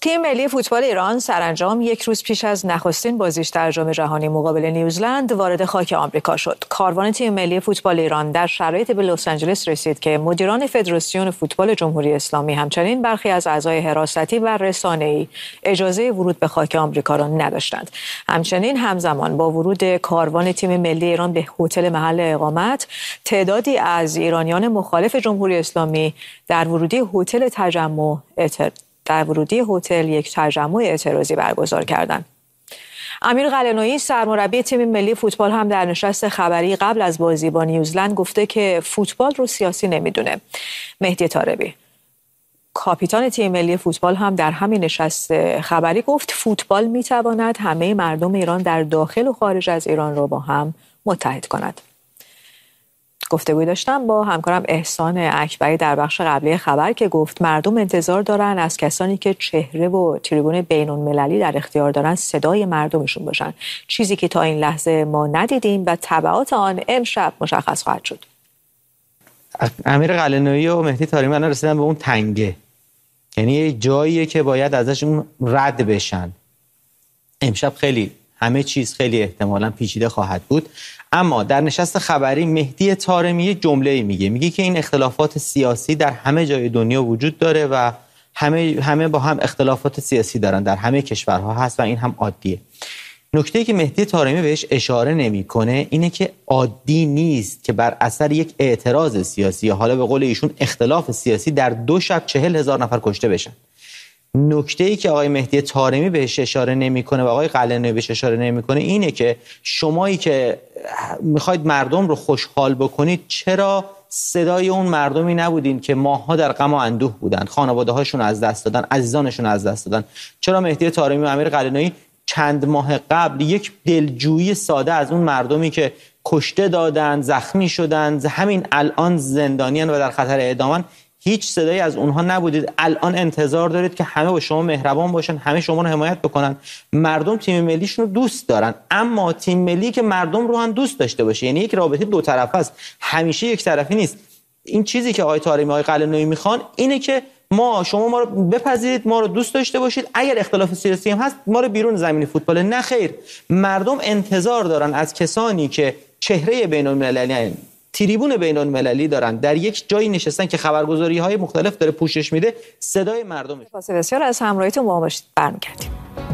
تیم ملی فوتبال ایران سرانجام یک روز پیش از نخستین بازیش در جام جهانی مقابل نیوزلند وارد خاک آمریکا شد. کاروان تیم ملی فوتبال ایران در شرایطی به لس آنجلس رسید که مدیران فدراسیون فوتبال جمهوری اسلامی همچنین برخی از اعضای حراستی و رسانه‌ای اجازه ورود به خاک آمریکا را نداشتند. همچنین همزمان با ورود کاروان تیم ملی ایران به هتل محل اقامت، تعدادی از ایرانیان مخالف جمهوری اسلامی در ورودی هتل یک تجمع اعتراضی برگزار کردند. امیر قلعه‌نویی سرمربی تیم ملی فوتبال هم در نشست خبری قبل از بازی با نیوزلند گفته که فوتبال رو سیاسی نمیدونه. مهدی طارمی کاپیتان تیم ملی فوتبال هم در همین نشست خبری گفت فوتبال میتواند همه مردم ایران در داخل و خارج از ایران را با هم متحد کند. گفتگوی داشتم با همکارم احسان اکبری در بخش قبلی خبر که گفت مردم انتظار دارن از کسانی که چهره و تریبون بین‌المللی در اختیار دارن صدای مردمشون باشن، چیزی که تا این لحظه ما ندیدیم و تبعات آن امشب مشخص خواهد شد. امیر قلعه‌نویی و مهدی طارمی الان رسیدن به اون تنگه، یعنی یه جاییه که باید ازشون رد بشن. امشب خیلی همه چیز خیلی احتمالاً پیچیده خواهد بود، اما در نشست خبری مهدی طارمی جمله‌ای میگه که این اختلافات سیاسی در همه جای دنیا وجود داره و همه با هم اختلافات سیاسی دارن، در همه کشورها هست و این هم عادیه. نکته‌ای که مهدی طارمی بهش اشاره نمی‌کنه اینه که عادی نیست که بر اثر یک اعتراض سیاسی یا حالا به قول ایشون اختلاف سیاسی در 2 شب 40,000 نفر کشته بشن. نکته‌ای که آقای مهدی طارمی بهش اشاره نمی‌کنه و آقای قلعه‌نویی بهش اشاره نمی‌کنه اینه که شمایی که می‌خواید مردم رو خوشحال بکنید چرا صدای اون مردمی نبودین که ماه‌ها در غم و اندوه بودن، خانواده‌هاشون از دست دادن، عزیزانشون از دست دادن؟ چرا مهدی طارمی و امیر قلعه‌نویی چند ماه قبل یک دلجویی ساده از اون مردمی که کشته دادن، زخمی شدن، همین الان زندانیان و در خطر اعدامن، هیچ صدایی از اونها نبودید؟ الان انتظار دارید که همه با شما مهربان باشن، همه شما رو حمایت بکنن. مردم تیم ملیشون رو دوست دارن، اما تیم ملی که مردم رو هم دوست داشته باشه، یعنی یک رابطه دو طرفه است، همیشه یک طرفی نیست. این چیزی که آقای طارمی آقای قلعه‌نویی میخوان اینه که شما ما رو بپذیرید، ما رو دوست داشته باشید، اگر اختلاف سیاسی هم هست ما رو بیرون زمین فوتبال. نه خیر، مردم انتظار دارن از کسانی که چهره بین‌المللی، تریبون بین‌المللی دارن، در یک جایی نشستن که خبرگزاری‌های مختلف داره پوشش میده، صدای مردم. بسیار از همراهیتون با ما باشید. برمیگردیم.